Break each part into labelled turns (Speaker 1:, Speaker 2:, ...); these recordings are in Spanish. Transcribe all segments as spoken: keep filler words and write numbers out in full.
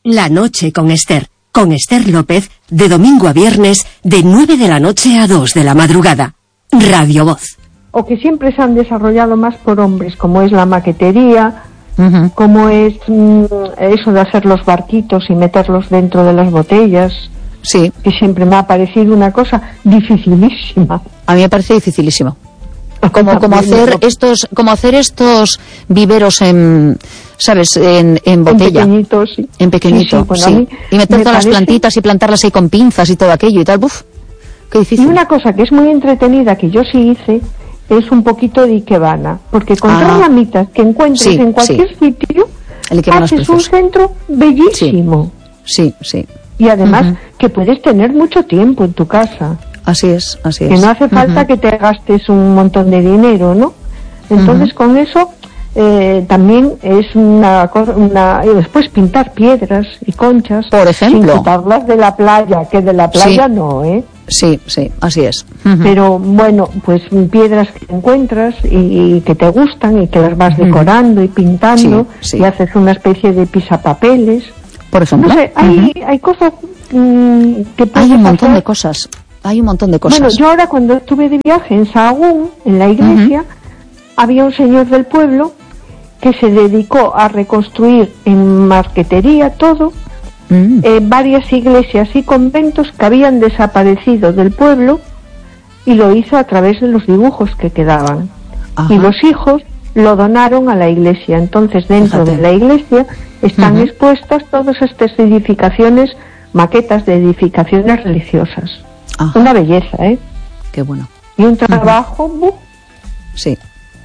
Speaker 1: La noche con Esther. Con Esther López, de domingo a viernes, de nueve de la noche a dos de la madrugada. Radio Voz.
Speaker 2: O que siempre se han desarrollado más por hombres, como es la maquetería, uh-huh. como es mm, eso de hacer los barquitos y meterlos dentro de las botellas.
Speaker 3: Sí. Que
Speaker 2: siempre me ha parecido una cosa dificilísima.
Speaker 3: A mí me parece dificilísimo. Como, como hacer estos, como hacer estos viveros en, ¿sabes? En, en botella.
Speaker 2: En pequeñitos, sí.
Speaker 3: En pequeñito, sí. sí, bueno, sí. Y meter todas parece... las plantitas y plantarlas ahí con pinzas y todo aquello y tal. Uf, qué difícil.
Speaker 2: Y una cosa que es muy entretenida que yo sí hice es un poquito de ikebana, porque con tres ah. ramitas que encuentres sí, en cualquier sí. sitio, haces un centro bellísimo.
Speaker 3: Sí, sí. sí.
Speaker 2: Y además uh-huh. que puedes tener mucho tiempo en tu casa.
Speaker 3: Así es, así es.
Speaker 2: Que no hace falta uh-huh. que te gastes un montón de dinero, ¿no? Entonces uh-huh. con eso eh, también es una cosa, una, y después pintar piedras y conchas.
Speaker 3: Por ejemplo.
Speaker 2: Sin quitarlas de la playa, que de la playa
Speaker 3: sí.
Speaker 2: no, ¿eh?
Speaker 3: Sí, sí, así es.
Speaker 2: Uh-huh. Pero bueno, pues piedras que encuentras y, y que te gustan y que las vas decorando uh-huh. y pintando sí, sí. y haces una especie de pisapapeles.
Speaker 3: Por ejemplo.
Speaker 2: No sé, hay, uh-huh. hay cosas mmm, que puedes
Speaker 3: Hay un montón
Speaker 2: hacer.
Speaker 3: de cosas. Hay un montón de cosas.
Speaker 2: Bueno, yo ahora cuando estuve de viaje en Sahagún, en la iglesia, uh-huh. había un señor del pueblo que se dedicó a reconstruir en marquetería todo, uh-huh. eh, varias iglesias y conventos que habían desaparecido del pueblo y lo hizo a través de los dibujos que quedaban. Uh-huh. Y los hijos lo donaron a la iglesia. Entonces dentro Fíjate. de la iglesia están uh-huh. expuestas todas estas edificaciones, maquetas de edificaciones religiosas. Ajá. Una belleza, ¿eh?
Speaker 3: Qué bueno.
Speaker 2: Y un trabajo... Uh-huh.
Speaker 3: Sí.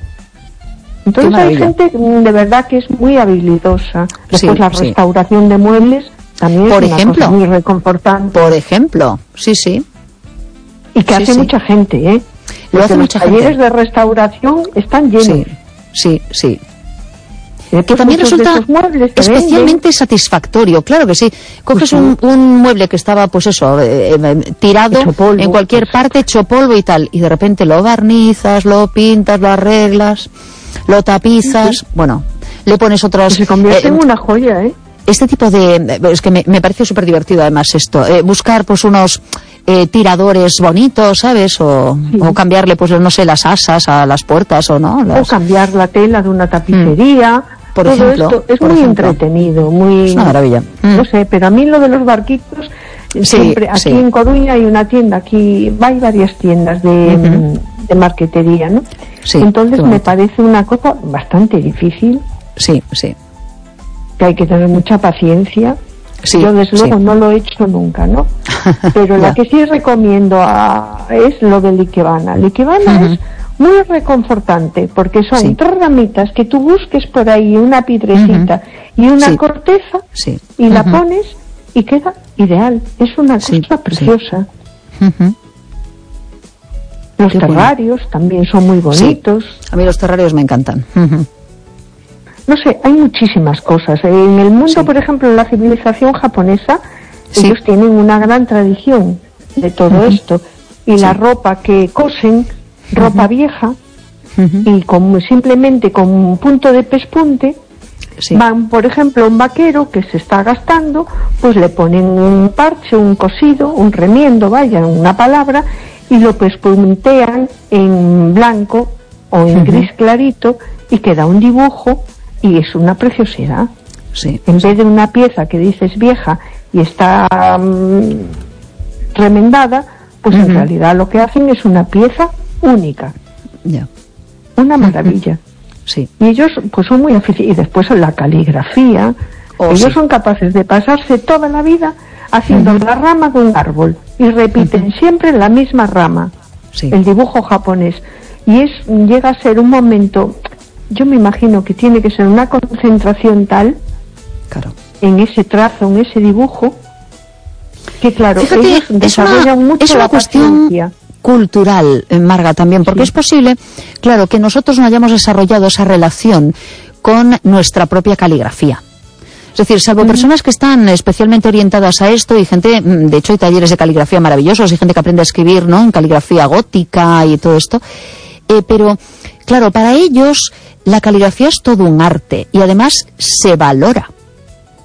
Speaker 2: Entonces hay gente de verdad que es muy habilidosa. Después sí, la restauración sí. de muebles también
Speaker 3: por
Speaker 2: es una
Speaker 3: ejemplo,
Speaker 2: cosa muy reconfortante.
Speaker 3: Por ejemplo, sí, sí.
Speaker 2: Y que
Speaker 3: sí,
Speaker 2: hace
Speaker 3: sí.
Speaker 2: mucha gente, ¿eh?
Speaker 3: Lo
Speaker 2: Porque
Speaker 3: hace mucha
Speaker 2: los talleres
Speaker 3: gente.
Speaker 2: de restauración están llenos.
Speaker 3: Sí, sí, sí.
Speaker 2: Que
Speaker 3: que también resulta especialmente
Speaker 2: venden.
Speaker 3: satisfactorio, claro que sí. Coges uh-huh. un, un mueble que estaba, pues eso, eh, eh, tirado polvo, en cualquier pues. parte, hecho polvo y tal, y de repente lo barnizas, lo pintas, lo arreglas, lo tapizas, uh-huh. bueno, le pones otras...
Speaker 2: Se convierte
Speaker 3: eh,
Speaker 2: en una joya, ¿eh?
Speaker 3: Este tipo de... Es que me, me parece súper divertido además esto, eh, buscar pues unos... Eh, tiradores bonitos, ¿sabes? O, sí. o cambiarle, pues no sé, las asas a las puertas o no. Las...
Speaker 2: O cambiar la tela de una tapicería. Mm.
Speaker 3: Por
Speaker 2: Todo
Speaker 3: ejemplo.
Speaker 2: Esto es
Speaker 3: por
Speaker 2: muy
Speaker 3: ejemplo.
Speaker 2: entretenido, muy...
Speaker 3: Es una maravilla.
Speaker 2: No mm. sé, pero a mí lo de los barquitos,
Speaker 3: sí,
Speaker 2: siempre, aquí
Speaker 3: sí.
Speaker 2: en Coruña hay una tienda, aquí hay varias tiendas de, uh-huh. de marquetería, ¿no?
Speaker 3: Sí,
Speaker 2: entonces me parece una cosa bastante difícil.
Speaker 3: Sí, sí.
Speaker 2: Que hay que tener mucha paciencia. Sí, yo desde luego sí. no lo he hecho nunca, ¿no? Pero la que sí recomiendo a, es lo del ikebana. El ikebana uh-huh. es muy reconfortante porque son sí. tres ramitas que tú busques por ahí, una piedrecita uh-huh. y una sí. corteza
Speaker 3: sí.
Speaker 2: y
Speaker 3: uh-huh.
Speaker 2: la pones y queda ideal. Es una cosa sí. preciosa.
Speaker 3: Sí. Uh-huh.
Speaker 2: Los
Speaker 3: Qué
Speaker 2: terrarios bueno. también son muy bonitos.
Speaker 3: Sí. A mí los terrarios me encantan. Uh-huh.
Speaker 2: No sé, hay muchísimas cosas. En el mundo, sí. por ejemplo, en la civilización japonesa, sí. ellos tienen una gran tradición de todo uh-huh. esto. Y sí. la ropa que cosen, ropa uh-huh. vieja, uh-huh. y con, simplemente con un punto de pespunte, sí. van, por ejemplo, un vaquero que se está gastando, pues le ponen un parche, un cosido, un remiendo, vaya, una palabra, y lo pespuntean en blanco o en uh-huh. gris clarito, y queda un dibujo. Y es una preciosidad.
Speaker 3: Sí,
Speaker 2: en
Speaker 3: sí.
Speaker 2: vez de una pieza que dices vieja y está um, remendada, pues uh-huh. en realidad lo que hacen es una pieza única.
Speaker 3: Yeah.
Speaker 2: Una maravilla.
Speaker 3: Uh-huh. Sí.
Speaker 2: Y ellos pues son muy aficionados. Y después la caligrafía. Oh, ellos sí. son capaces de pasarse toda la vida haciendo uh-huh. la rama de un árbol. Y repiten uh-huh. siempre la misma rama.
Speaker 3: Sí.
Speaker 2: El dibujo japonés. Y es llega a ser un momento... Yo me imagino que tiene que ser una concentración tal
Speaker 3: claro.
Speaker 2: en ese trazo, en ese dibujo, que claro,
Speaker 3: Fíjate,
Speaker 2: ellos desarrollan
Speaker 3: una,
Speaker 2: mucho
Speaker 3: es una
Speaker 2: la
Speaker 3: cuestión
Speaker 2: paciencia.
Speaker 3: Cultural, Marga, también, porque sí. es posible, claro, que nosotros no hayamos desarrollado esa relación con nuestra propia caligrafía. Es decir, salvo mm. personas que están especialmente orientadas a esto y gente, de hecho hay talleres de caligrafía maravillosos, hay gente que aprende a escribir, ¿no?, en caligrafía gótica y todo esto, eh, pero claro, para ellos la caligrafía es todo un arte y además se valora.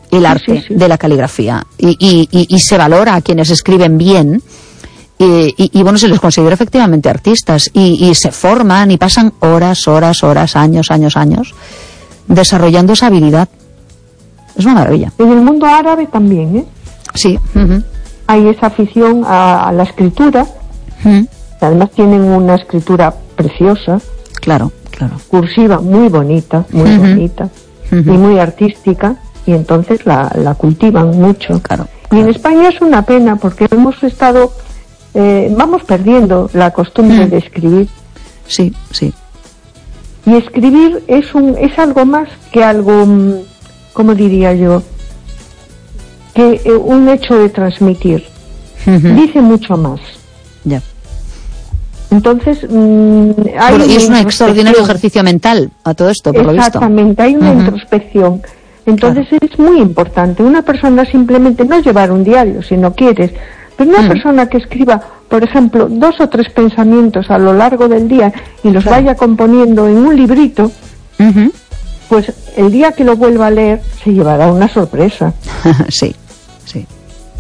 Speaker 3: el arte
Speaker 2: sí, sí.
Speaker 3: de la caligrafía y, y, y, y se valora a quienes escriben bien y, y, y bueno, se les considera efectivamente artistas y, y se forman y pasan horas, horas, horas, años, años, años desarrollando esa habilidad. Es una maravilla.
Speaker 2: En el mundo árabe también, ¿eh?
Speaker 3: Sí. Uh-huh.
Speaker 2: Hay esa afición a, a la escritura. Uh-huh. Además tienen una escritura preciosa.
Speaker 3: Claro, claro.
Speaker 2: Cursiva, muy bonita, muy uh-huh. bonita. Uh-huh. Y muy artística. Y entonces la, la cultivan mucho.
Speaker 3: Claro,
Speaker 2: claro. Y en España es una pena porque hemos estado... Eh, vamos perdiendo la costumbre uh-huh. de escribir.
Speaker 3: Sí, sí.
Speaker 2: Y escribir es un es algo más que algo, ¿cómo diría yo? Que eh, un hecho de transmitir. Uh-huh. Dice mucho más.
Speaker 3: Ya. Yeah.
Speaker 2: Entonces, mmm, hay
Speaker 3: bueno, y es un extraordinario ejercicio mental a todo esto, por lo visto.
Speaker 2: Exactamente, hay una uh-huh. introspección. Entonces claro. es muy importante. Una persona simplemente no llevar un diario si no quieres, pero una uh-huh. persona que escriba, por ejemplo, dos o tres pensamientos a lo largo del día y los claro. vaya componiendo en un librito, uh-huh. pues el día que lo vuelva a leer se llevará una sorpresa.
Speaker 3: Sí, sí.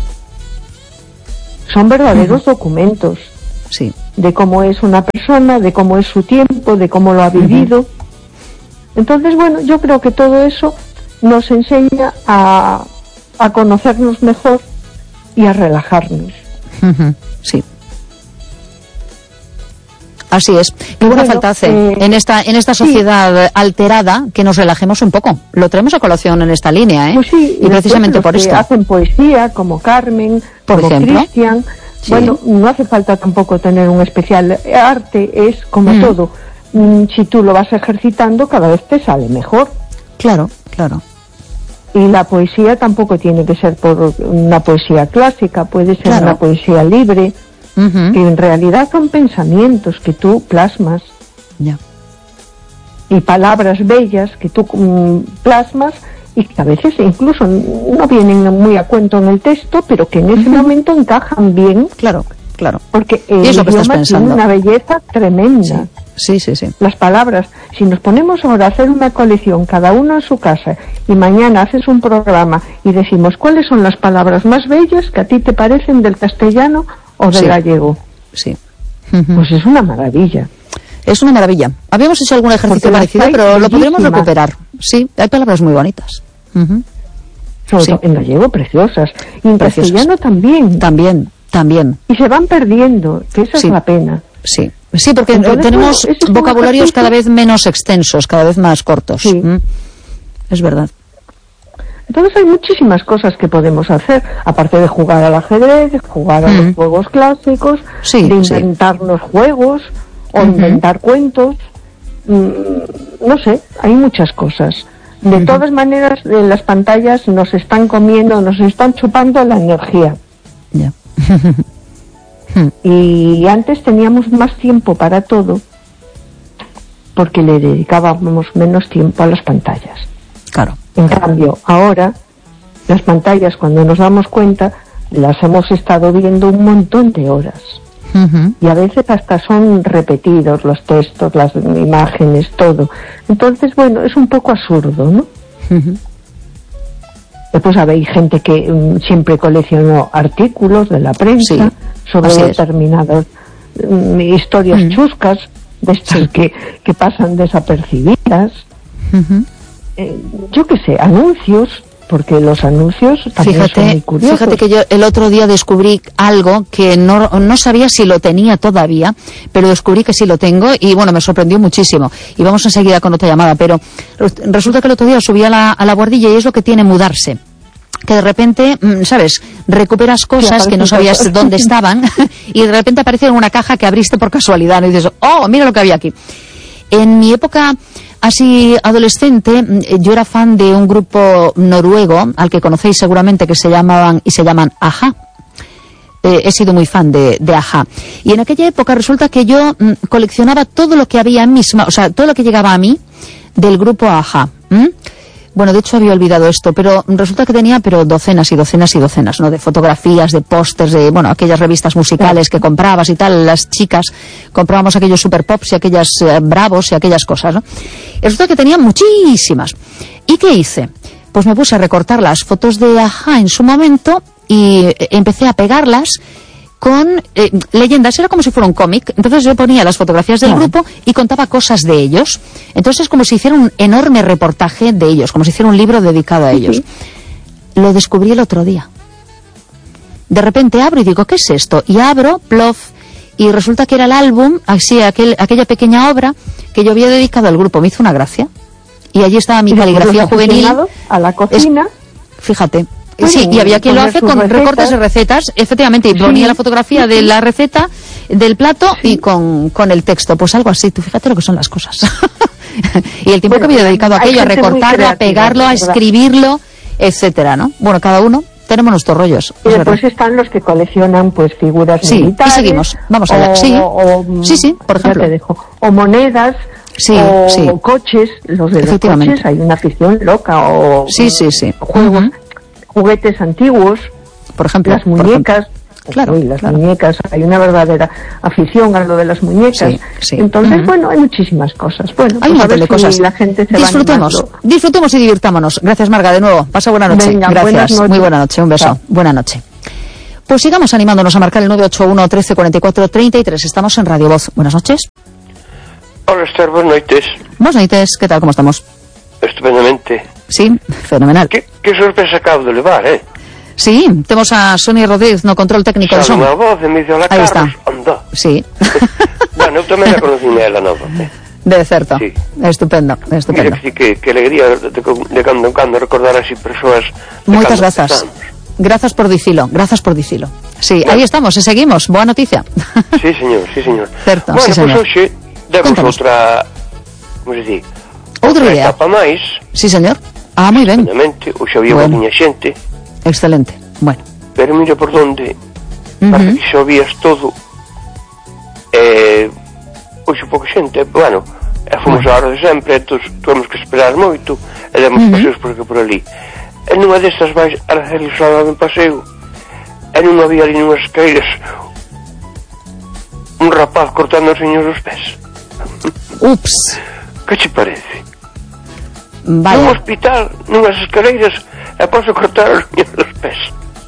Speaker 2: Son verdaderos uh-huh. documentos.
Speaker 3: Sí.
Speaker 2: De cómo es una persona, de cómo es su tiempo, de cómo lo ha vivido. Uh-huh. Entonces, bueno, yo creo que todo eso nos enseña a, a conocernos mejor y a relajarnos.
Speaker 3: Uh-huh. Sí. Así es. Qué buena
Speaker 2: bueno,
Speaker 3: falta hace
Speaker 2: eh,
Speaker 3: en esta en esta sociedad sí. alterada que nos relajemos un poco. Lo traemos a colación en esta línea, ¿eh?
Speaker 2: Pues sí,
Speaker 3: y precisamente por esto.
Speaker 2: Hacen poesía, como Carmen,
Speaker 3: por
Speaker 2: como
Speaker 3: ejemplo.
Speaker 2: Cristian.
Speaker 3: Sí.
Speaker 2: Bueno, no hace falta tampoco tener un especial arte, es como mm. todo. Mm, si tú lo vas ejercitando, cada vez te sale mejor.
Speaker 3: Claro, claro.
Speaker 2: Y la poesía tampoco tiene que ser por una poesía clásica, puede ser claro. una poesía libre, uh-huh. que en realidad son pensamientos que tú plasmas.
Speaker 3: Ya.
Speaker 2: Y palabras bellas que tú um, plasmas y que a veces incluso no vienen muy a cuento en el texto, pero que en ese uh-huh. momento encajan bien.
Speaker 3: Claro, claro.
Speaker 2: Porque el
Speaker 3: es lo que
Speaker 2: idioma
Speaker 3: estás
Speaker 2: tiene una belleza tremenda.
Speaker 3: Sí. sí, sí, sí.
Speaker 2: Las palabras, si nos ponemos ahora a hacer una colección, cada uno en su casa, y mañana haces un programa y decimos cuáles son las palabras más bellas que a ti te parecen del castellano o del
Speaker 3: sí.
Speaker 2: gallego.
Speaker 3: Sí.
Speaker 2: Uh-huh. Pues es una maravilla.
Speaker 3: Es una maravilla. Habíamos hecho algún ejercicio parecido, pero lo podremos recuperar. Sí, hay palabras muy bonitas. Uh-huh.
Speaker 2: Sobre
Speaker 3: sí.
Speaker 2: todo en gallego, preciosas. Y en preciosas. Castellano también.
Speaker 3: También, también.
Speaker 2: Y se van perdiendo, que esa sí. es la pena.
Speaker 3: Sí, sí, porque entonces, tenemos bueno, es vocabularios cada vez menos extensos, cada vez más cortos.
Speaker 2: Sí.
Speaker 3: ¿Mm? Es verdad.
Speaker 2: Entonces hay muchísimas cosas que podemos hacer, aparte de jugar al ajedrez, de jugar a mm. los juegos clásicos,
Speaker 3: sí,
Speaker 2: de inventarnos sí. juegos o uh-huh. inventar cuentos. Mm, no sé, hay muchas cosas. De uh-huh. todas maneras, en las pantallas nos están comiendo, nos están chupando la energía.
Speaker 3: Ya.
Speaker 2: Y antes teníamos más tiempo para todo porque le dedicábamos menos tiempo a las pantallas.
Speaker 3: Claro.
Speaker 2: En cambio, ahora las pantallas, cuando nos damos cuenta, las hemos estado viendo un montón de horas. Uh-huh. Y a veces hasta son repetidos los textos, las imágenes, todo. Entonces, bueno, es un poco absurdo, ¿no? Uh-huh. Después habéis gente que um, siempre coleccionó artículos de la prensa sí, sobre determinadas um, historias uh-huh. chuscas, de estas sí. que, que pasan desapercibidas. Uh-huh. Eh, yo qué sé, anuncios, porque los anuncios también
Speaker 3: fíjate,
Speaker 2: son muy curiosos.
Speaker 3: Fíjate que yo el otro día descubrí algo que no, no sabía si lo tenía todavía, pero descubrí que sí lo tengo y bueno, me sorprendió muchísimo. Y vamos enseguida con otra llamada, pero resulta que el otro día subí a la, a la guardilla y es lo que tiene mudarse. Que de repente, ¿sabes? Recuperas cosas sí, que no sabías cosas. dónde estaban y de repente aparecen en una caja que abriste por casualidad y dices, oh, mira lo que había aquí. En mi época así adolescente, yo era fan de un grupo noruego, al que conocéis seguramente, que se llamaban y se llaman a-ha. Eh, he sido muy fan de, de a-ha. Y en aquella época resulta que yo mm, coleccionaba todo lo que había en mis manos, o sea, todo lo que llegaba a mí del grupo a-ha. ¿Mm? Bueno, de hecho había olvidado esto, pero resulta que tenía pero docenas y docenas y docenas, ¿no? De fotografías, de pósters, de, bueno, aquellas revistas musicales que comprabas y tal, las chicas comprábamos aquellos super pops y aquellas eh, bravos y aquellas cosas, ¿no? Y resulta que tenía muchísimas. ¿Y qué hice? pues me puse a recortar las fotos de A-ha en su momento y empecé a pegarlas con eh, leyendas. Era como si fuera un cómic. Entonces yo ponía las fotografías del
Speaker 2: Claro.
Speaker 3: grupo y contaba cosas de ellos. Entonces es como si hiciera un enorme reportaje de ellos, como si hiciera un libro dedicado a ellos. Uh-huh. Lo descubrí el otro día. De repente abro y digo, ¿qué es esto? Y abro, plof, y resulta que era el álbum, así, aquel, aquella pequeña obra que yo había dedicado al grupo. Me hizo una gracia. Y allí estaba mi caligrafía juvenil.
Speaker 2: A la cocina.
Speaker 3: Es, fíjate.
Speaker 2: Bueno,
Speaker 3: sí, y había quien lo hace con
Speaker 2: recetas.
Speaker 3: recortes de recetas, efectivamente, y
Speaker 2: Sí.
Speaker 3: ponía la fotografía
Speaker 2: Sí.
Speaker 3: de la receta, del plato,
Speaker 2: Sí.
Speaker 3: y con, con el texto. Pues algo así, tú fíjate lo que son las cosas. Y el tiempo
Speaker 2: Bueno,
Speaker 3: que había dedicado a
Speaker 2: hay
Speaker 3: aquello, a
Speaker 2: gente muy
Speaker 3: recortarlo, a
Speaker 2: creativa,
Speaker 3: pegarlo, a
Speaker 2: ¿verdad?
Speaker 3: escribirlo, etcétera, ¿no? Bueno, cada uno tenemos nuestros rollos.
Speaker 2: Y
Speaker 3: es
Speaker 2: después
Speaker 3: verdad.
Speaker 2: están los que coleccionan pues figuras
Speaker 3: Sí, y
Speaker 2: militares.
Speaker 3: seguimos. Vamos allá.
Speaker 2: O,
Speaker 3: Sí.
Speaker 2: o,
Speaker 3: Sí, sí, por
Speaker 2: ya
Speaker 3: ejemplo.
Speaker 2: te dejo. O monedas.
Speaker 3: Sí,
Speaker 2: o
Speaker 3: sí.
Speaker 2: coches. Los de los
Speaker 3: Efectivamente.
Speaker 2: coches hay una afición loca. O
Speaker 3: Sí, sí, sí.
Speaker 2: juegos,
Speaker 3: Ujú.
Speaker 2: juguetes antiguos.
Speaker 3: Por ejemplo.
Speaker 2: Las
Speaker 3: por ejemplo.
Speaker 2: muñecas.
Speaker 3: Claro,
Speaker 2: Uy, las
Speaker 3: claro.
Speaker 2: muñecas, hay una verdadera afición a lo de las muñecas.
Speaker 3: Sí, sí.
Speaker 2: Entonces,
Speaker 3: Ujú.
Speaker 2: bueno, hay muchísimas cosas. Bueno,
Speaker 3: Hay
Speaker 2: pues
Speaker 3: un
Speaker 2: a
Speaker 3: montón
Speaker 2: ver
Speaker 3: de
Speaker 2: si
Speaker 3: cosas.
Speaker 2: la gente se
Speaker 3: Disfrutemos,
Speaker 2: va animando.
Speaker 3: disfrutemos y divirtámonos. Gracias, Marga, de nuevo. Pasa buena noche.
Speaker 2: Venga, buenas
Speaker 3: Gracias.
Speaker 2: noches.
Speaker 3: Muy buena noche. Un beso.
Speaker 2: Chao.
Speaker 3: Buena noche. Pues sigamos animándonos a marcar el nueve ocho uno, trece, cuarenta y cuatro, treinta y tres. Estamos en Radio Voz. Buenas noches.
Speaker 4: Hola, Esther, buenas noites.
Speaker 3: Buenas noches. ¿Qué tal? ¿Cómo estamos?
Speaker 4: Estupendamente.
Speaker 3: Sí, fenomenal.
Speaker 4: Que, que sorpresa acabo de levar, eh?
Speaker 3: Sí, tenemos a Sonia Rodríguez no control técnico de
Speaker 4: Sabe
Speaker 3: son.
Speaker 4: unha voz e me dice, hola,
Speaker 3: Aí
Speaker 4: Carlos,
Speaker 3: está.
Speaker 4: anda.
Speaker 3: Sí.
Speaker 4: Bueno, eu tamén a conocín a ela nova, eh?
Speaker 3: De certo.
Speaker 4: Sí.
Speaker 3: Estupendo,
Speaker 4: Mira
Speaker 3: estupendo.
Speaker 4: que sí, que, que alegría de, de, de cando en cando recordar así persoas de
Speaker 3: Moitas
Speaker 4: cando
Speaker 3: grazas.
Speaker 4: empezamos.
Speaker 3: Grazas por dicilo, grazas por dicilo. Sí,
Speaker 4: Bueno.
Speaker 3: aí estamos, e seguimos. Boa noticia.
Speaker 4: Sí, señor, sí, señor.
Speaker 3: Certo,
Speaker 4: bueno,
Speaker 3: sí, señor.
Speaker 4: Pois hoxe demos
Speaker 3: Contanos.
Speaker 4: outra, como se di,
Speaker 3: Outra
Speaker 4: outra
Speaker 3: idea.
Speaker 4: etapa máis,
Speaker 3: Sí, señor. Ah, moi ben.
Speaker 4: obviamente, hoxe había
Speaker 3: Bueno.
Speaker 4: bueno. Tiña xente,
Speaker 3: Excelente. Bueno.
Speaker 4: pero mira por donde,
Speaker 3: Uh
Speaker 4: parece que xa vías todo, eh, hoxe pouca xente, bueno, e fomos
Speaker 3: Bueno.
Speaker 4: a hora de sempre, entón tuvemos que esperar moito, e demos
Speaker 3: Ujú.
Speaker 4: paseos por aquí por ali. E nunha destas vais a realizar un paseo, e non había ali nunhas escairas un rapaz cortando os señores os pés.
Speaker 3: Ups.
Speaker 4: Que che parece? Nun
Speaker 3: Vaya.
Speaker 4: hospital, nunhas escaleiras, e posso cortar os señores os pés.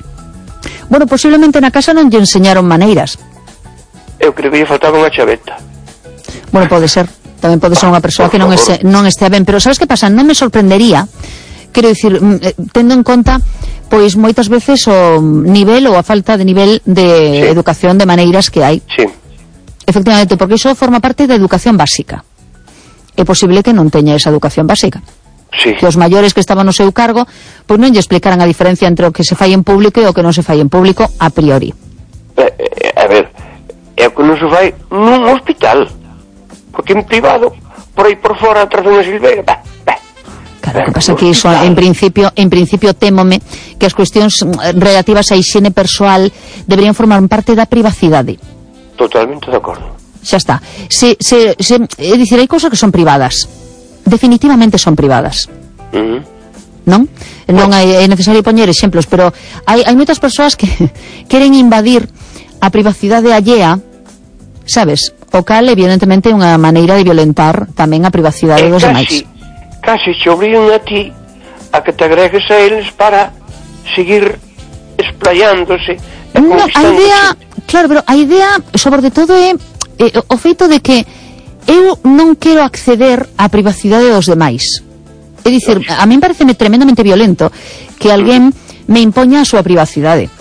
Speaker 3: Bueno, posiblemente na casa non lle enseñaron maneiras.
Speaker 4: Eu creo que lle faltaba unha chaveta.
Speaker 3: Bueno, pode ser. Tamén pode ser unha persoa
Speaker 4: Por
Speaker 3: que non,
Speaker 4: favor.
Speaker 3: este, non estea ben. Pero sabes que pasa? Non me sorprendería, quero dicir, mm, eh, tendo en conta pois moitas veces o nivel ou a falta de nivel de
Speaker 4: Sí.
Speaker 3: educación de maneiras que hai.
Speaker 4: Sí,
Speaker 3: Efectivamente, porque iso forma parte da educación básica. É posible que non teña esa educación básica.
Speaker 4: sí.
Speaker 3: Que os maiores que estaban no seu cargo pois non lle explicaran a diferencia entre o que se fai en público e o que non se fai en público a priori.
Speaker 4: Eh, eh, a ver, é o que non se vai nun hospital, porque en privado, por aí por fora, atrás dunha silveira, bah, bah.
Speaker 3: Claro, o que
Speaker 4: Eh,
Speaker 3: pasa que iso,
Speaker 4: hospital.
Speaker 3: en principio, en principio témome que as cuestións mm, relativas á hixiene persoal deberían formar parte da privacidade.
Speaker 4: Totalmente de acordo.
Speaker 3: Xa está. Se, se, se, é dicir, hai cousas que son privadas. Definitivamente son privadas.
Speaker 4: Uh -huh.
Speaker 3: Non? Non hai, é necesario poñer exemplos, pero hai, hai moitas persoas que queren invadir a privacidade allea, sabes? O cal, evidentemente, é unha maneira de violentar tamén a privacidade
Speaker 4: E
Speaker 3: dos
Speaker 4: casi,
Speaker 3: demais.
Speaker 4: casi te obrigan a ti a que te agregues a eles para seguir esplayándose e
Speaker 3: No, a
Speaker 4: conquistando
Speaker 3: idea,
Speaker 4: xente.
Speaker 3: claro, pero a idea, sobre todo, é, é o feito de que eu non quero acceder á privacidade dos demais. É dicir, a mí pareceme tremendamente violento que alguén me impoña a súa privacidade.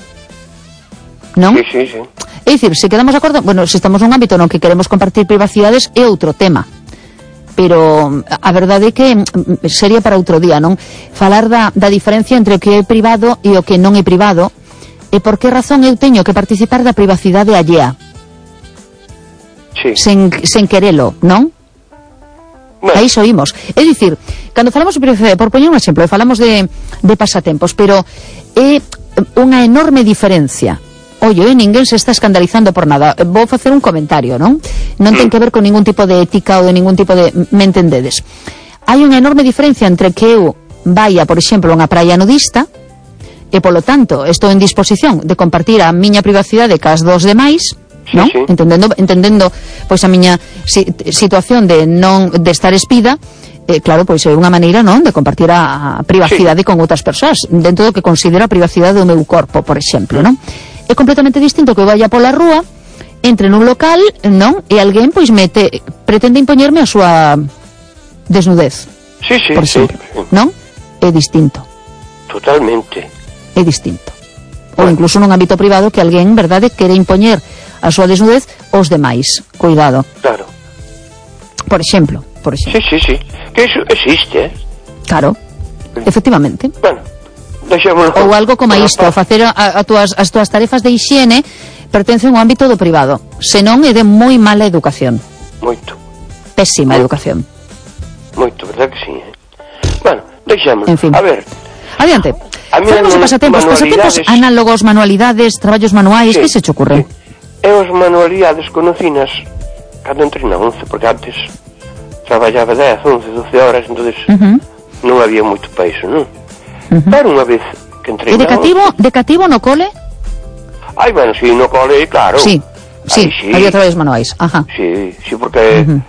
Speaker 3: Non?
Speaker 4: Sí, sí, sí.
Speaker 3: É dicir, se quedamos de acordo, bueno, se estamos nun ámbito no que queremos compartir privacidades é outro tema. Pero a verdade é que mm, sería para outro día, non? Falar da, da diferencia entre o que é privado e o que non é privado e por que razón eu teño que participar da privacidade allea
Speaker 4: Sí.
Speaker 3: sen, sen querelo, non?
Speaker 4: Bueno,
Speaker 3: Aí soímos. É dicir, cando falamos de privacidade, por poñer un exemplo, falamos de, de pasatempos, pero é unha enorme diferencia. Ollo, eh, ninguén se está escandalizando por nada. Vou facer un comentario, non? Non ten que ver con ningún tipo de ética ou de ningún tipo de... Me entendedes? Hai unha enorme diferencia entre que eu vaya, por exemplo, a unha praia nudista e, polo tanto, estou en disposición de compartir a miña privacidade cas dos demais, non?
Speaker 4: Sí, sí.
Speaker 3: Entendendo, entendendo pois a miña si, situación de non de estar espida eh, claro, pois é unha maneira, non, de compartir a privacidade sí. con outras persoas, dentro do que considero a privacidade do meu corpo, por exemplo, non? É completamente distinto que eu vaya pola rúa, entre nun local, non, e alguén, pois, mete, pretende impoñerme a súa desnudez,
Speaker 4: sí, sí,
Speaker 3: por exemplo,
Speaker 4: sí.
Speaker 3: non? É distinto.
Speaker 4: Totalmente.
Speaker 3: É distinto. Ou incluso nun ámbito privado que alguén, verdade, quere impoñer a súa desnudez aos demais. Cuidado.
Speaker 4: Claro.
Speaker 3: Por exemplo, por exemplo.
Speaker 4: Sí, sí, sí. Que iso existe, eh?
Speaker 3: Claro. Efectivamente.
Speaker 4: Bueno, deixémoslo.
Speaker 3: Ou algo como isto, facer a, a tuas, as túas tarefas de hixiene pertencen ao ámbito do privado. Senón é de moi mala educación.
Speaker 4: Moito.
Speaker 3: Pésima
Speaker 4: Moito.
Speaker 3: educación.
Speaker 4: Moito, verdad que sí, eh? Bueno, deixémoslo.
Speaker 3: En fin.
Speaker 4: A ver.
Speaker 3: Adiante. Falamos de pasatempos, pasatempos análogos, manualidades, traballos manuais, sí, que se che ocurre?
Speaker 4: Sí. E os manualidades conocinas cando entrei na once, porque antes traballaba dez, once, doce horas, entonces uh-huh. non había moito para iso, non? Uh-huh. Pero unha vez que entrei
Speaker 3: na once... E de cativo, de cativo no cole?
Speaker 4: Ai, bueno, si, sí, no cole, claro.
Speaker 3: Sí, sí, Ay, sí. había traballos manuais, ajá.
Speaker 4: Sí, sí, porque uh-huh.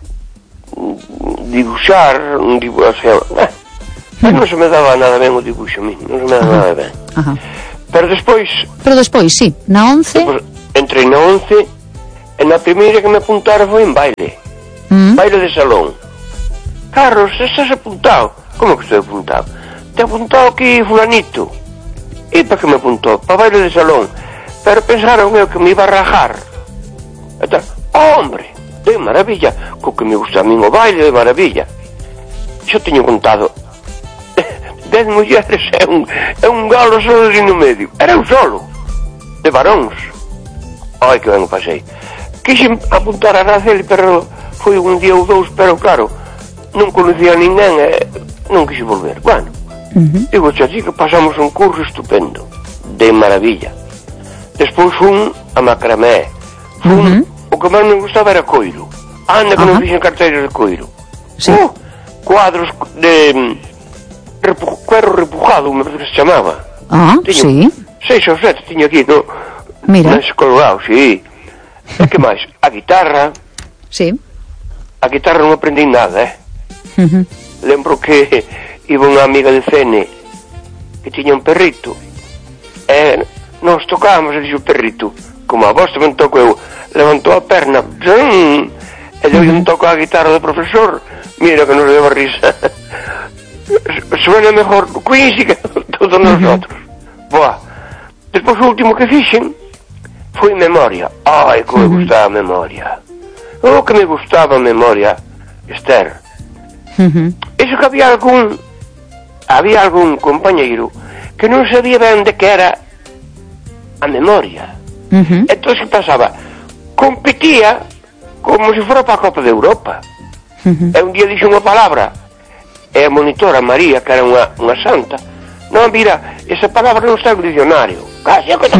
Speaker 4: dibuixar, un dibuixo, o sea, eh, uh-huh. non se me daba nada ben o dibuixo a mí, non se me daba uh-huh. nada ben. Ajá. Pero despois...
Speaker 3: Pero despois, sí, na once...
Speaker 4: Despois, entrei na once, e na primeira que me apuntara foi en baile. Mm. Baile de salón. Carlos, estás apuntado? Como que estou apuntado? Te apuntado aquí fulanito. E para que me apuntou? Para baile de salón. Pero pensaron eu que me iba a rajar. E tal, oh, hombre, de maravilla. Co que me gusta a mí o baile, de maravilla. Xo teño contado dez mulleres e un, e un galo solo ali no medio. Era eu solo, de varóns. Ai, que ben o pasei. Quixen apuntar a Araceli, pero foi un día ou dous, pero claro, non conocía a ninguén e non quixi volver. Bueno, uh-huh. digo, xa, que pasamos un curso estupendo, de maravilla. Despois un a macramé. Fun, uh-huh. o que máis me gustaba era coiro. Anda que uh-huh. non fixen carteiros de coiro. Sí. Uh, cuadros de repu, cuero repujado, me parece que se chamaba.
Speaker 3: Ah, uh-huh. sí.
Speaker 4: Seis ou sete tiña aquí, no...
Speaker 3: Mira.
Speaker 4: Nas colorado, sí. E que máis? A guitarra.
Speaker 3: Sí.
Speaker 4: A guitarra non aprendi nada, eh?
Speaker 3: Uh-huh.
Speaker 4: Lembro que iba unha amiga de Cene que tiña un perrito e nos tocábamos e dixo o perrito, como a vos tamén toco eu, levantou a perna, zun, e deu uh-huh. un toco á guitarra do profesor, mira que nos deu a risa. Suena mejor Quincy que todos uh-huh. nosotros. Boa. Despois o último que fixen foi memoria. Ai, que me uh-huh. gustaba a memoria. Oh, que me gustaba a memoria, Esther. Uh-huh. Eso que había algún había algún compañeiro que non sabía ben de que era a memoria. Uh-huh. Entón, que pasaba? Competía como se fora para a Copa de Europa. Uh-huh. E un día dixo unha palabra e a monitora María, que era unha, unha santa, non, mira, esa palabra non está no dicionario. Casi, uh-huh.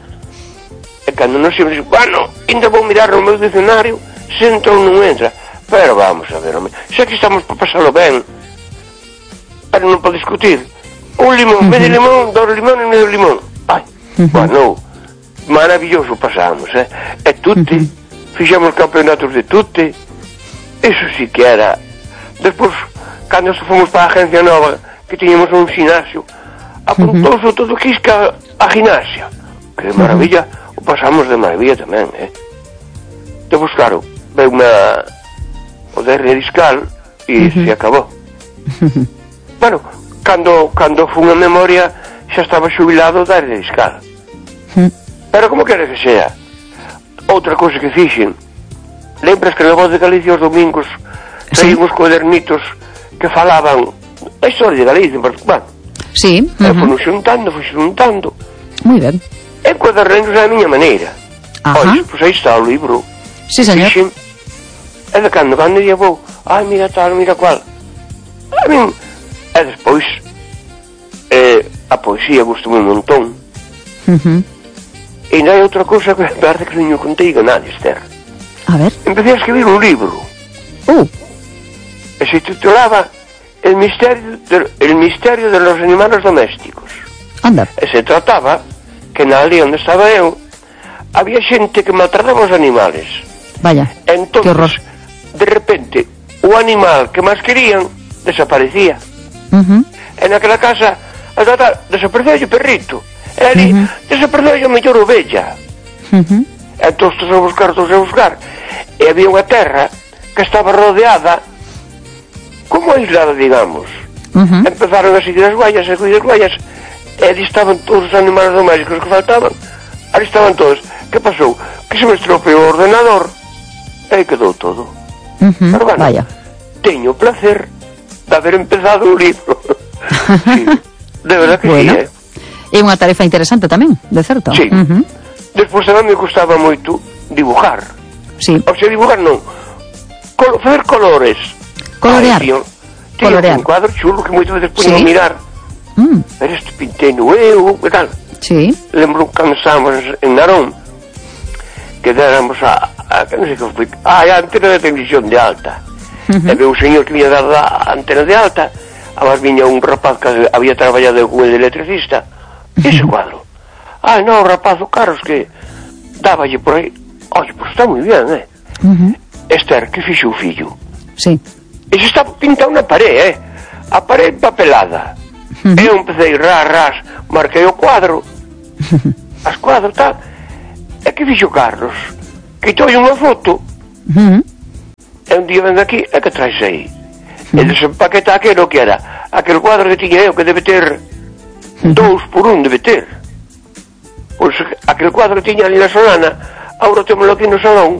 Speaker 4: E cando non se me dixo, bueno, ainda vou mirar no meu dicionario se entra ou non entra. Pero vamos a ver, hombre, xa que estamos para pasalo ben, pero non para discutir. Un limón, uh-huh. medio limón, dos limón e medio limón. Ai, uh-huh. bueno, maravilloso pasamos, eh? E tutte, uh-huh. fixemos campeonatos de tutte, eso sí que era. Despois, cando fomos para a agencia nova, que tiñamos un ginasio, apuntouse uh-huh. todo quisca a gimnasia. Que maravilla, uh-huh. o pasamos de maravilla tamén, eh? Despois, claro, veu unha o de Rediscal e uh-huh. se acabou. Uh-huh. Bueno, cando cando fun a memoria xa estaba xubilado da Rediscal. Uh-huh. Pero como quere que sea, outra cousa que fixen, lembras que na Voz de Galicia os domingos traían sí. os cuadernitos que falaban a historia de Galicia, pero, bueno,
Speaker 3: sí. Uh-huh.
Speaker 4: e fui xuntando, fui xuntando.
Speaker 3: Moi ben.
Speaker 4: E cuadernos é a miña maneira. Oye, pois aí está o libro.
Speaker 3: Sí, señor. Fixen,
Speaker 4: e de cando, cando ia vou, ai, mira tal, mira cual. A min, e despois, eh, a poesía gustoume un montón.
Speaker 3: Uh-huh.
Speaker 4: E ainda hai outra cousa que parece que non contei a nadie, Esther.
Speaker 3: A ver.
Speaker 4: Empecé a escribir un libro.
Speaker 3: Uh.
Speaker 4: E se titulaba El misterio de, El misterio de los animales domésticos.
Speaker 3: Anda.
Speaker 4: E se trataba que na aldea onde estaba eu había xente que maltrataba os animales.
Speaker 3: Vaya,
Speaker 4: entonces,
Speaker 3: que horror.
Speaker 4: De repente, o animal que máis querían desaparecía.
Speaker 3: Uh-huh.
Speaker 4: E naquela casa a tal, desapareceu o perrito, e ali uh-huh. desapareceu a mellor ovella.
Speaker 3: Uh-huh.
Speaker 4: E todos a buscar, todos a buscar, e había unha terra que estaba rodeada como aislada, digamos. Uh-huh. Empezaron a seguir as guayas, a seguir as guayas, e ali estaban todos os animais domésticos que faltaban, ali estaban todos. Que pasou? Que se me estropeou o ordenador e aí quedou todo.
Speaker 3: Uh-huh.
Speaker 4: Pero bueno,
Speaker 3: vaya,
Speaker 4: teño o placer de haber empezado o libro. Sí, de verdad que
Speaker 3: bueno,
Speaker 4: sí, eh?
Speaker 3: É unha tarefa interesante tamén, de certo.
Speaker 4: Sí.
Speaker 3: Uh-huh.
Speaker 4: Despois tamén me gustaba moito dibujar.
Speaker 3: Sí.
Speaker 4: O sea, dibujar non, Col facer colores.
Speaker 3: Colorear.
Speaker 4: Ai, tío, tío,
Speaker 3: Colorear.
Speaker 4: Un cuadro chulo que moitas veces poño
Speaker 3: Sí.
Speaker 4: a mirar.
Speaker 3: Mm.
Speaker 4: Pero este pintei no eu, e tal.
Speaker 3: Sí.
Speaker 4: Lembro que cando estábamos en Narón, que déramos a, a que non sei que foi, a, a antena de televisión de alta. Uh-huh. E veo un señor que viña dar a antena de alta, además viña un rapaz que había traballado con el electricista. Ese cuadro. Ah, no, o rapaz, o Carlos, que dáballe por aí. Oye, pues está moi bien, eh?
Speaker 3: Uh-huh.
Speaker 4: Esther, que fixo o fillo?
Speaker 3: Sí.
Speaker 4: Ese está pintado na parede, eh? A parede papelada. Uh-huh. Eu empecé ras, ras, marquei o cuadro, as cuadros, tal. E que fixo Carlos? Quitoulle unha foto.
Speaker 3: Uh-huh.
Speaker 4: E un día ven aquí, e que traes aí? Uh-huh. E desempaqueta aquelo que era aquel cuadro que tiña eu, que debe ter uh-huh. dous por un, debe ter. Pois aquel cuadro que tiña ali na Solana, agora témolo aquí no salón,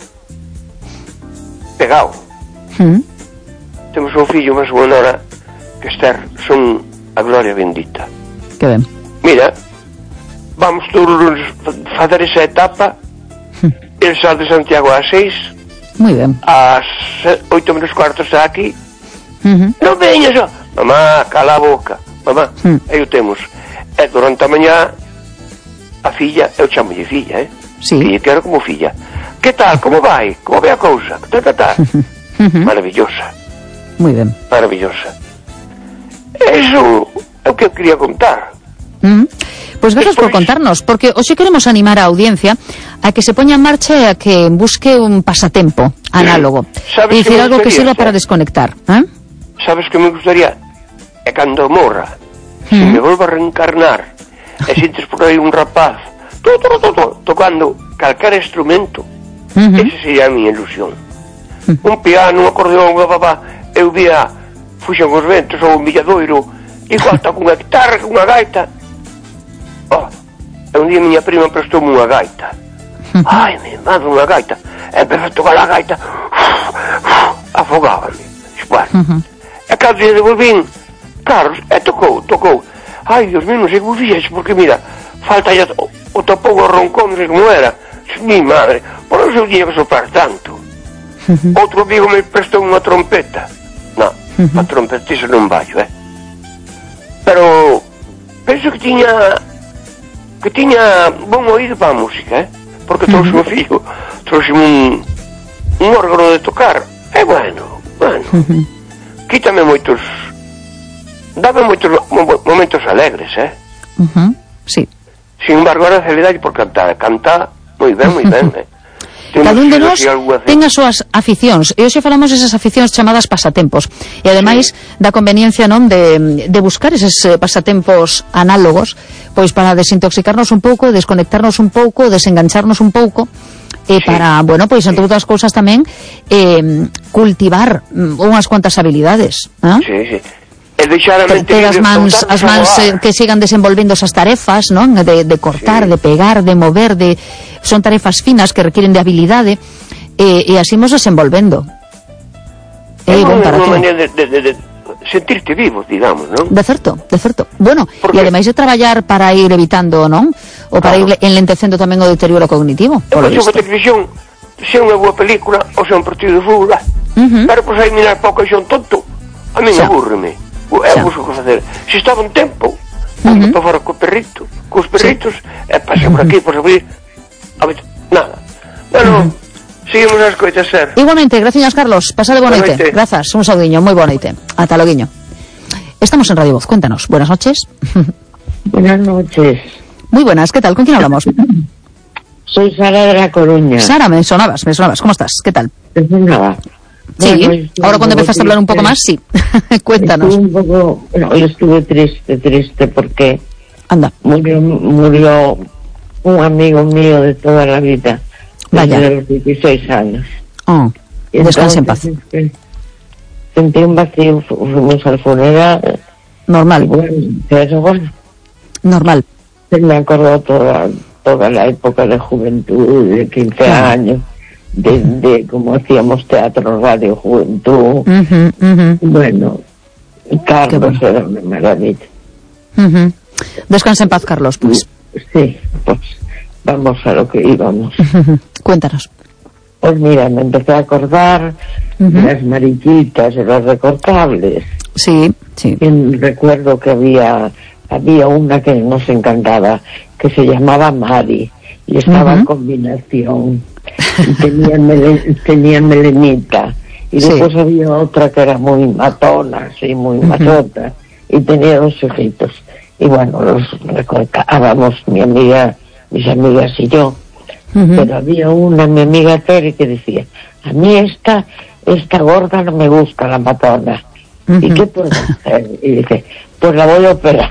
Speaker 4: pegado.
Speaker 3: Uh-huh.
Speaker 4: Temos un fillo, máis unha nora, que Esther, son a gloria bendita.
Speaker 3: Que ben.
Speaker 4: Mira, vamos todos os fazer esa etapa. Uh-huh. El sal de Santiago ás seis.
Speaker 3: Moi ben.
Speaker 4: Ás oito menos cuarto está aquí.
Speaker 3: Uh-huh.
Speaker 4: Non veñas, ó. Mamá, cala a boca. Mamá,
Speaker 3: uh-huh.
Speaker 4: aí o temos. E durante a mañá, a filla, eu chamolle filla, eh?
Speaker 3: Sí.
Speaker 4: Filla, quero como filla. Que tal, como vai? Como vai a cousa? Ta, ta, ta.
Speaker 3: Uh-huh.
Speaker 4: Maravillosa.
Speaker 3: Moi ben.
Speaker 4: Maravillosa. Eso é o que eu quería contar.
Speaker 3: Uh-huh. Pois gracias
Speaker 4: Despois...
Speaker 3: por contarnos, porque hoxe queremos animar a audiencia a que se poña en marcha e a que busque un pasatempo análogo.
Speaker 4: Sabes
Speaker 3: É dicir,
Speaker 4: que
Speaker 3: algo que sirva
Speaker 4: gustaría,
Speaker 3: para
Speaker 4: eh?
Speaker 3: desconectar. ¿Eh?
Speaker 4: Sabes que me gustaría? É cando morra, se
Speaker 3: Uh-huh.
Speaker 4: me volva a reencarnar, e sintes por aí un rapaz to, to, to, to, tocando calquer instrumento,
Speaker 3: Uh-huh.
Speaker 4: esa sería a miña ilusión. Un piano, un acordeón, bla, bla, bla. Eu vía Fuxan os ventos ou un Villadoiro, igual está cunha guitarra, cunha gaita. Oh, e un día miña prima prestoume unha gaita. Ai, me manda unha gaita. E empezou a tocar a gaita, afogábame. Bueno,
Speaker 3: Uh-huh.
Speaker 4: e cando lle devolvín, Carlos, e tocou, tocou. Ai, Dios mío, non sei como fixexe, porque mira, falta ya o, o tapou o roncón, non sei como era. Mi madre, por eso eu tiña que soprar tanto. Uh-huh. Outro amigo me prestou unha trompeta. Non, uh-huh. a trompetisa non vallo, eh. Pero penso que tiña que tiña bon oído para a música, eh. Porque trouxe uh-huh. o fillo, trouxe un un órgano de tocar. É bueno, bueno. Uh-huh. Quítame moitos, dame moitos momentos alegres, eh.
Speaker 3: Uh-huh. Sí.
Speaker 4: Sin embargo, ahora se le dá por cantar, canta moi ben, moi ben, eh.
Speaker 3: Cada un de nós ten as súas aficións e hoxe falamos desas aficións chamadas pasatempos e ademais sí. da conveniencia non de, de buscar eses pasatempos análogos pois para desintoxicarnos un pouco, desconectarnos un pouco, desengancharnos un pouco e sí. para, bueno, pois entre sí. outras cousas tamén eh, cultivar unhas cuantas habilidades, ¿no?
Speaker 4: Sí, sí. E deixar a mente
Speaker 3: ter as mans, as mans eh, que sigan desenvolvendo esas tarefas, non? De, de cortar, sí. de pegar, de mover, de son tarefas finas que requieren de habilidade e, e así imos desenvolvendo. É
Speaker 4: eh,
Speaker 3: bon para
Speaker 4: ti. É unha
Speaker 3: ti.
Speaker 4: maneira de, de, de, de sentirte vivo, digamos, non?
Speaker 3: De certo, de certo. Bueno,
Speaker 4: porque...
Speaker 3: e ademais de traballar para ir evitando, non? O para claro. ir enlentecendo tamén o deterioro cognitivo.
Speaker 4: Eu penso que a televisión, se é unha boa película ou se é un partido de fútbol, uh-huh. pero pois aí mirar pouco e son tonto, a mí aburreme. É o que facer. Se estaba un tempo, uh-huh. para fora co perrito, cos perritos, sí. e pasa por aquí, por abrir, a ver, nada. Bueno, uh-huh. seguimos as coitas, ser.
Speaker 3: Igualmente, gracias, Carlos. Pasade boa noite. Grazas, un saudiño, moi boa noite. Ata loguiño. Estamos en Radio Voz, cuéntanos. Buenas noches.
Speaker 5: Buenas noches.
Speaker 3: Muy buenas, ¿qué tal? ¿Con quién hablamos?
Speaker 5: Soy Sara de La Coruña.
Speaker 3: Sara, me sonabas, me sonabas. ¿Cómo estás? ¿Qué tal?
Speaker 5: Pues nada,
Speaker 3: Sí,
Speaker 5: Bueno,
Speaker 3: ahora cuando empezaste a hablar un poco más, sí. Cuéntanos.
Speaker 5: Estuve un poco, no, yo estuve triste, triste porque
Speaker 3: Anda.
Speaker 5: murió, murió un amigo mío de toda la vida,
Speaker 3: Vaya.
Speaker 5: desde los dieciséis años.
Speaker 3: Oh,
Speaker 5: Y
Speaker 3: descanse en
Speaker 5: entonces,
Speaker 3: paz.
Speaker 5: este, sentí un vacío, fu- fuimos al funeral, y
Speaker 3: Normal,
Speaker 5: bueno, pero bueno,
Speaker 3: normal.
Speaker 5: se me acordó toda, toda la época de juventud, de quince
Speaker 3: Claro.
Speaker 5: años, de, de cómo hacíamos teatro, radio, juventud.
Speaker 3: Ujú, ujú,
Speaker 5: Bueno, Carlos
Speaker 3: bueno.
Speaker 5: era una maravilla.
Speaker 3: ujú. Descansa en paz, Carlos, pues.
Speaker 5: Sí, pues vamos a lo que íbamos.
Speaker 3: Ujú. Cuéntanos.
Speaker 5: Pues mira, me empecé a acordar de
Speaker 3: Ujú.
Speaker 5: las mariquitas, de los recortables.
Speaker 3: Sí, sí.
Speaker 5: Y recuerdo que había había una que nos encantaba, que se llamaba Mari, y estaba
Speaker 3: Ujú.
Speaker 5: en combinación, y tenía, mele- tenía melenita, y
Speaker 3: Sí.
Speaker 5: después había otra que era muy matona, así, muy machota, y tenía dos hijitos, y bueno, los recortábamos, mi amiga, mis amigas y yo,
Speaker 3: Ujú.
Speaker 5: pero había una, mi amiga Tere, que decía, a mí esta, esta gorda no me gusta, la matona. ¿Y
Speaker 3: Ujú.
Speaker 5: qué puedo hacer? Y dije, pues la voy a operar.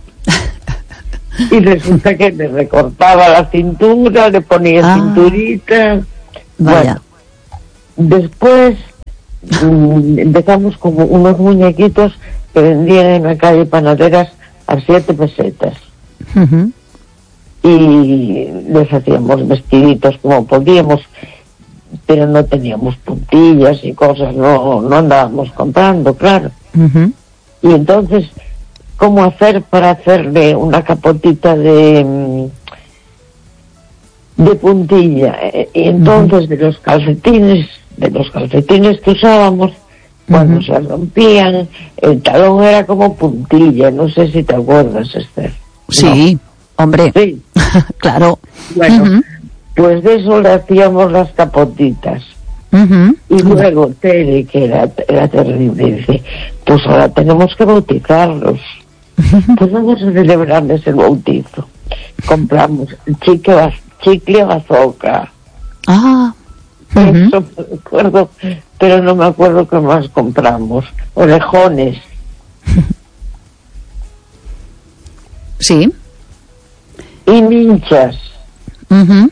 Speaker 5: Y resulta que le recortaba la cintura, le ponía
Speaker 3: Ah.
Speaker 5: cinturita.
Speaker 3: Vaya.
Speaker 5: Bueno, después mm, empezamos como unos muñequitos que vendían en la calle Panaderas a siete pesetas.
Speaker 3: Ujú.
Speaker 5: Y les hacíamos vestiditos como podíamos, pero no teníamos puntillas y cosas, no, no andábamos comprando, claro.
Speaker 3: Ujú.
Speaker 5: Y entonces, ¿cómo hacer para hacerle una capotita de mm, de puntilla? Eh, Y entonces de los calcetines, de los calcetines que usábamos, cuando
Speaker 3: Ujú.
Speaker 5: se rompían, el talón era como puntilla, no sé si te acuerdas, Esther.
Speaker 3: Sí, hombre.
Speaker 5: No. Sí,
Speaker 3: Claro.
Speaker 5: bueno,
Speaker 3: Ujú.
Speaker 5: pues de eso le hacíamos las capotitas.
Speaker 3: Ujú.
Speaker 5: Y luego Tere, que era, era terrible, dice, pues ahora tenemos que bautizarlos. Pues vamos a celebrarles el bautizo. Compramos chicle, baz- chicle bazooka.
Speaker 3: Ah. Ujú.
Speaker 5: Eso me acuerdo, pero no me acuerdo qué más compramos. Orejones.
Speaker 3: Sí.
Speaker 5: Y minchas.
Speaker 3: Ujú.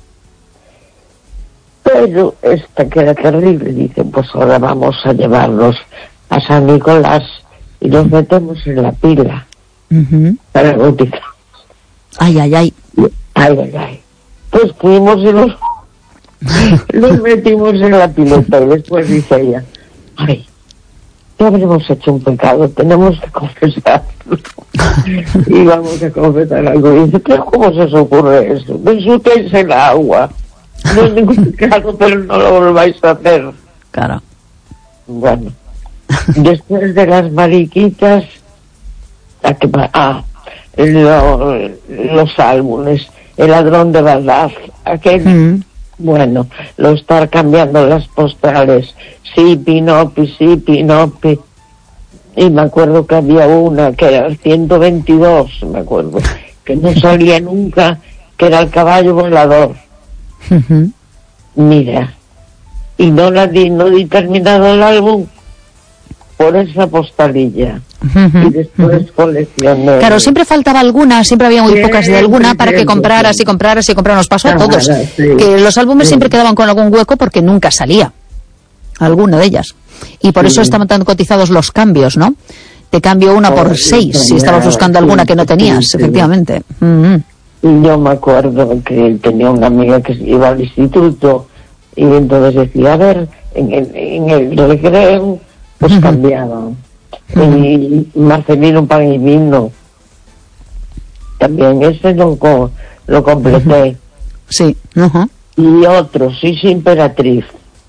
Speaker 5: Pero esta que era terrible, dice, pues ahora vamos a llevarlos a San Nicolás y los metemos en la pila
Speaker 3: Ujú.
Speaker 5: para bautizar.
Speaker 3: Ay, ay, ay.
Speaker 5: Ay, ay, ay. Pues fuimos y los, los metimos en la pilota y después dice ella, ay, ya habremos hecho un pecado, tenemos que confesarlo. Y vamos a confesar algo. Y dice, pero ¿cómo se os ocurre eso? Disfrutéis el agua. No es ningún pecado, pero no lo volváis a hacer.
Speaker 3: Claro.
Speaker 5: Bueno, después de las mariquitas, ¿a qué pa- ah, lo- los álbumes, el ladrón de Baldaz, aquel,
Speaker 3: Mm.
Speaker 5: bueno, lo estar cambiando las postales, sí, Pinopi, sí, Pinopi, y me acuerdo que había una que era el ciento veintidós, me acuerdo, que no salía nunca, que era el caballo volador.
Speaker 3: Ujú.
Speaker 5: Mira, y no la di, no di terminado el álbum por esa postalilla.
Speaker 3: Ujú.
Speaker 5: Y después coleccioné.
Speaker 3: Claro, siempre faltaba alguna, siempre había muy
Speaker 5: Siempre,
Speaker 3: pocas de alguna para que
Speaker 5: siempre,
Speaker 3: compraras y
Speaker 5: siempre.
Speaker 3: compraras y compraras. Nos pasó a
Speaker 5: Claro,
Speaker 3: todos.
Speaker 5: sí.
Speaker 3: Que los álbumes
Speaker 5: Sí.
Speaker 3: siempre quedaban con algún hueco porque nunca salía alguna de ellas. Y por
Speaker 5: Sí.
Speaker 3: eso estaban tan cotizados los cambios, ¿no? Te cambio una por
Speaker 5: Oh, sí,
Speaker 3: seis si
Speaker 5: ya,
Speaker 3: estabas buscando
Speaker 5: sí,
Speaker 3: alguna que no
Speaker 5: sí,
Speaker 3: tenías,
Speaker 5: sí.
Speaker 3: efectivamente. Ujú.
Speaker 5: Y yo me acuerdo que tenía una amiga que iba al instituto y entonces decía, a ver, en el, en el recreo, pues
Speaker 3: Ujú.
Speaker 5: cambiaban. Y Marcelino Pan y Vino, también ese lo, co- lo completé.
Speaker 3: Sí. Ujú.
Speaker 5: Y otro, sí, sí, Emperatriz.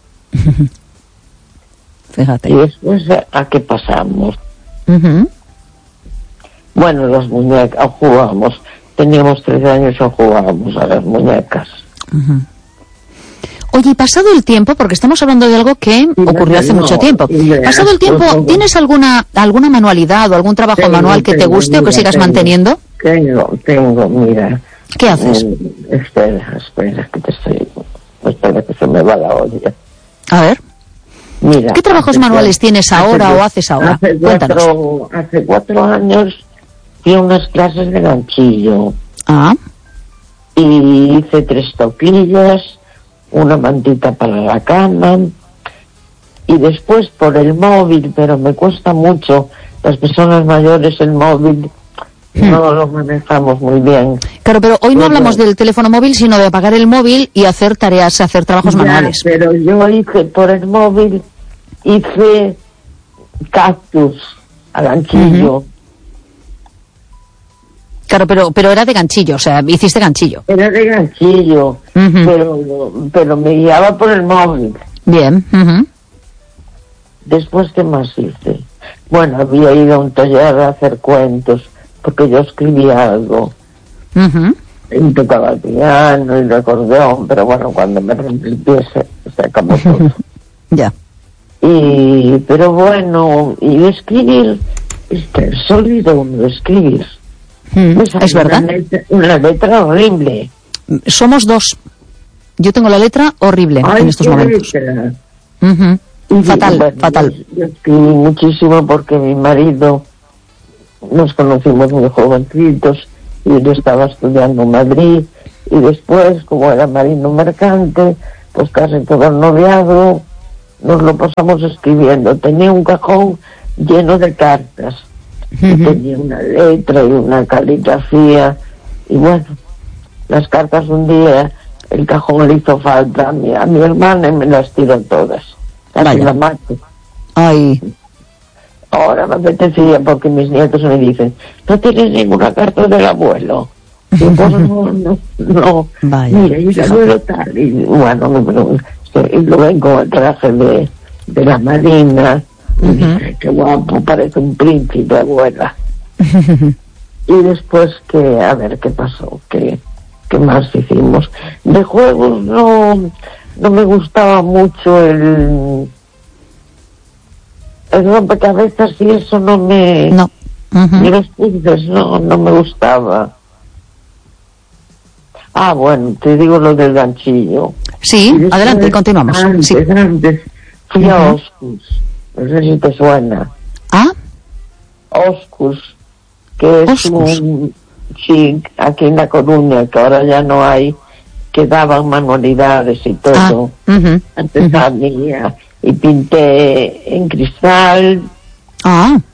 Speaker 3: Fíjate.
Speaker 5: Y después, ¿a, a qué pasamos?
Speaker 3: Ujú.
Speaker 5: Bueno, las muñecas, jugábamos. Teníamos trece años y jugábamos a las muñecas.
Speaker 3: Oye, y pasado el tiempo, porque estamos hablando de algo que ocurrió hace
Speaker 5: no,
Speaker 3: mucho tiempo.
Speaker 5: y verás,
Speaker 3: Pasado el tiempo,
Speaker 5: por favor.
Speaker 3: ¿tienes alguna alguna manualidad o algún trabajo
Speaker 5: Tengo,
Speaker 3: manual que te
Speaker 5: tengo,
Speaker 3: guste o que
Speaker 5: mira,
Speaker 3: sigas
Speaker 5: tengo.
Speaker 3: manteniendo?
Speaker 5: Tengo, tengo, mira.
Speaker 3: ¿Qué haces?
Speaker 5: Eh, espera, espera, que te estoy... Espera, que se me va la olla.
Speaker 3: A ver.
Speaker 5: Mira,
Speaker 3: ¿Qué trabajos manuales cuatro, tienes ahora hace, o haces ahora?
Speaker 5: Hace cuatro, hace cuatro años fui a unas clases de ganchillo.
Speaker 3: Ah.
Speaker 5: Y hice tres toquillas, una mantita para la cama, y después por el móvil, pero me cuesta mucho, las personas mayores el móvil hmm. no lo manejamos muy bien.
Speaker 3: Claro, pero hoy no pero, hablamos del teléfono móvil, sino de apagar el móvil y hacer tareas, hacer trabajos
Speaker 5: ya,
Speaker 3: manuales.
Speaker 5: Pero yo hice por el móvil, hice cactus a ganchillo. Uh-huh.
Speaker 3: Claro, pero pero era de ganchillo, o sea, hiciste ganchillo.
Speaker 5: Era de ganchillo, uh-huh. pero pero me guiaba por el móvil.
Speaker 3: Bien. Uh-huh.
Speaker 5: Después, ¿qué más hice? Bueno, había ido a un taller a hacer cuentos, porque yo escribía algo.
Speaker 3: Uh-huh.
Speaker 5: Y tocaba el piano y el acordeón, pero bueno, cuando me rompí el pie se, se acabó todo.
Speaker 3: Ya.
Speaker 5: Y, pero bueno, y escribir, este, se olvidó uno de escribir.
Speaker 3: Mm, es verdad.
Speaker 5: Una letra, una letra horrible.
Speaker 3: Somos dos. Yo tengo la letra horrible. Ay, en estos momentos. Uh-huh. Y fatal, bueno, fatal.
Speaker 5: Yo, yo escribí muchísimo porque mi marido, nos conocimos muy jovencitos y él estaba estudiando en Madrid, y después, como era marino mercante, pues casi todo el noviazgo nos lo pasamos escribiendo. Tenía un cajón lleno de cartas. Uh-huh. Y tenía una letra y una caligrafía, y bueno, las cartas un día el cajón le hizo falta a mi, a mi hermana y me las tiró todas, casi la mato.
Speaker 3: Ay.
Speaker 5: Ahora me apetecía porque mis nietos me dicen, ¿no tienes ninguna carta del abuelo? Y yo, pues no, no, no.
Speaker 3: Vaya.
Speaker 5: Mira, y el abuelo tal, y bueno, me pregunto, y lo ven con el traje de, de la marina. Uh-huh. Y dije, qué guapo, parece un príncipe, abuela. Y después que, a ver qué pasó, qué, qué más hicimos. De juegos no, no me gustaba mucho el, el rompecabezas y eso no me,
Speaker 3: no. Uh-huh.
Speaker 5: Ni los puzzles, no, no me gustaba. Ah, bueno, te digo lo del ganchillo.
Speaker 3: Sí, después, adelante, continuamos.
Speaker 5: Antes,
Speaker 3: sí.
Speaker 5: antes fui
Speaker 3: uh-huh.
Speaker 5: a Oscus. No sé si te suena.
Speaker 3: ¿Ah?
Speaker 5: Oscus, que es Oscus. Un chic aquí en La Coruña, que ahora ya no hay, que daban manualidades y todo.
Speaker 3: Ah, uh-huh,
Speaker 5: Antes
Speaker 3: uh-huh.
Speaker 5: había, y pinté en cristal.
Speaker 3: Ah.